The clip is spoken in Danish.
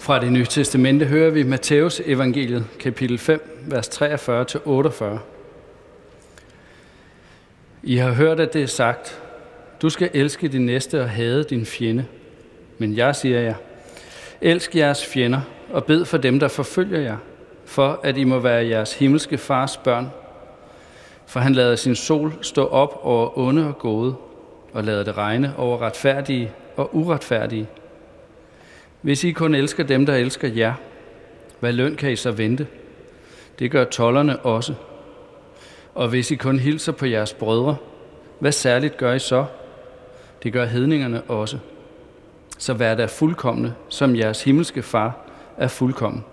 Fra Det Nye Testamente hører vi Matthæus evangeliet, kapitel 5, vers 43-48. I har hørt, at det er sagt, du skal elske din næste og hade din fjende. Men jeg siger jer, elsk jeres fjender og bed for dem, der forfølger jer, for at I må være jeres himmelske fars børn. For han lader sin sol stå op over onde og gode, og lader det regne over retfærdige og uretfærdige. Hvis I kun elsker dem, der elsker jer, hvad løn kan I så vente? Det gør tolderne også. Og hvis I kun hilser på jeres brødre, hvad særligt gør I så? Det gør hedningerne også. Så vær der fuldkomne, som jeres himmelske far er fuldkommen.